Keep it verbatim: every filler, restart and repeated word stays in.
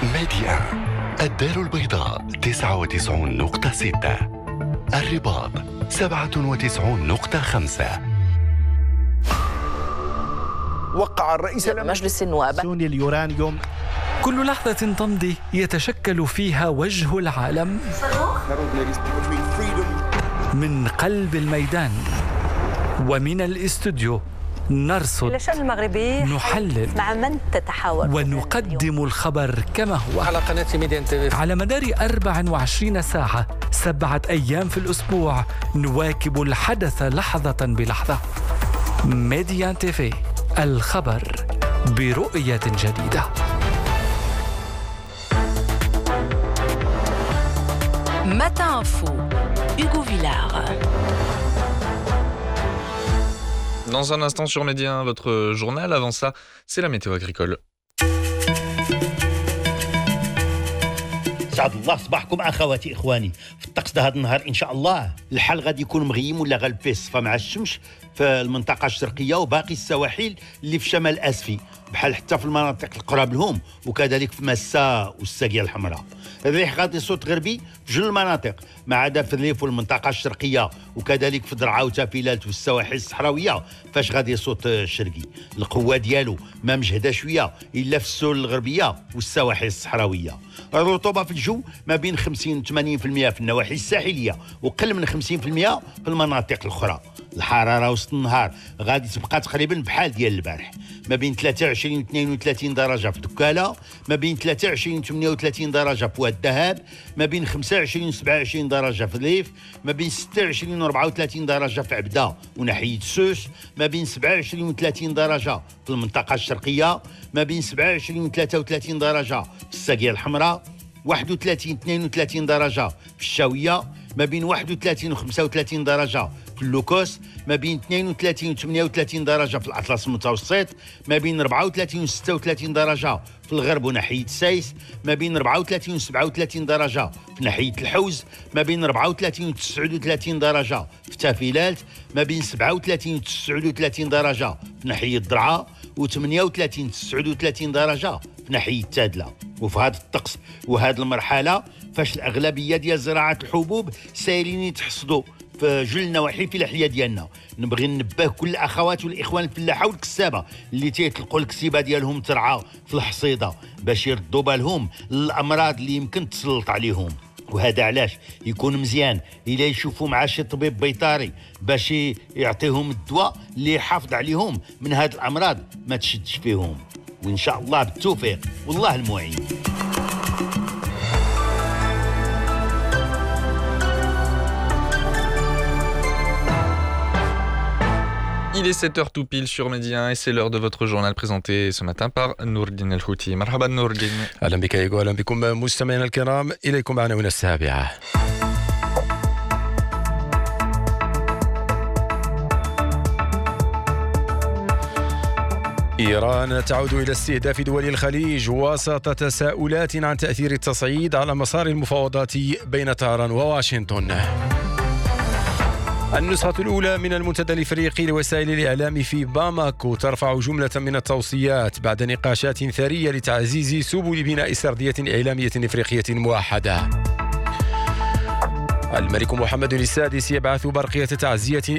ميديا الدار البيضاء تسعة وتسعين نقطة ستة، الرباط سبعة وتسعين نقطة خمسة. وقع الرئيس مجلس النواب سوني اليورانيوم. كل لحظة تمضي يتشكل فيها وجه العالم من قلب الميدان ومن الاستوديو. نرصد، الشأن المغربي، نحلل، مع من تتحاور، ونقدم الخبر كما هو على قناة ميديان تي في على مدار أربع وعشرين ساعة، سبعة أيام في الأسبوع، نواكب الحدث لحظة بلحظة. ميديان تي في، الخبر برؤية جديدة. Matin Info, Hugo Villard. Dans un instant sur Média, votre journal. Avant ça, c'est la météo agricole. سعد الله صباحكم اخواتي اخواني. في الطقس هذا النهار ان شاء الله الحال غادي يكون مغيم ولا غالب فيه الصفا مع الشمس في المنطقه الشرقيه وباقي السواحل اللي في شمال الاسفي، بحال حتى في المناطق القراب لهم وكذلك في مسا والساقيه الحمراء. الريح غادي يصوت غربي في جل المناطق ما عدا في الريف والمنطقه الشرقيه وكذلك في درعا وتافيلات والسواحل الصحراويه فاش غادي يصوت الشرقي. القوه ديالو ما مجهده شويه الا في السهول الغربيه والسواحل الصحراويه. الرطوبه في الجو ما بين خمسين و ثمانين بالمئة في النواحي الساحليه وقل من خمسين بالمئة في المناطق الاخرى. الحراره وسط النهار غادي تبقى تقريبا بحال ديال البارح، ما بين ثلاثة وعشرين و اثنين وثلاثين درجه في دكاله، ما بين ثلاثة وعشرين و ثمانية وثلاثين درجه في واد الذهب، ما بين خمسة وعشرين و سبعة وعشرين درجه في الريف، ما بين ستة وعشرين و أربعة وثلاثين درجه في عبده وناحيه سوس، ما بين سبعة وعشرين و ثلاثين درجه في المنطقه الشرقيه، ما بين سبعة وعشرين و ثلاثة وثلاثين درجه في الساقيه الحمراء، واحد وثلاثين اثنين وثلاثين درجه في الشاويه، ما بين واحد وثلاثين و خمسة وثلاثين درجه في اللوكوس، ما بين اثنين وثلاثين و ثمانية وثلاثين درجه في الاطلس المتوسط، ما بين أربعة وثلاثين و ستة وثلاثين درجه في الغرب وناحيه سايس، ما بين أربعة وثلاثين و سبعة وثلاثين درجه في ناحيه الحوز، ما بين أربعة وثلاثين و تسعة وثلاثين درجه في تافيلات، ما بين سبعة وثلاثين و تسعة وثلاثين درجه في ناحيه الدرعا و ثمانية وثلاثين و تسعة وثلاثين درجه في ناحيه تادله. وفي هذا الطقس وهذه المرحله فاش الاغلبيه ديال زراعه الحبوب سايرين يتحصدوا في جل النواحي في الاحياء ديالنا. نبغي ننبه كل الاخوات والاخوان الفلاحه والكسابه اللي تيطلقوا الكسيبه ديالهم ترعى في الحصيده باش يردوا بالهم الامراض اللي يمكن تسلط عليهم. وهذا علاش يكون مزيان الا يشوفوا مع شي طبيب بيطري باش يعطيهم الدواء اللي يحافظ عليهم من هذه الامراض ما تشدش فيهم. وان شاء الله بالتوفيق والله المعين. Il est sept heures tout pile sur Média et c'est l'heure de votre journal présenté ce matin par Nourdine El Houthi. مرحبا نوردين. اهلا بك يا اهلا بكم مستمعينا الكرام. اليكم عناوين السابعه. إيران تعود إلى استهداف دول الخليج وسط تساؤلات عن تأثير التصعيد على مسار المفاوضات بين طهران وواشنطن. النسخة الأولى من المنتدى الإفريقي لوسائل الإعلام في باماكو ترفع جملة من التوصيات بعد نقاشات ثرية لتعزيز سبل بناء سردية إعلامية إفريقية موحدة. الملك محمد السادس يبعث برقية تعزية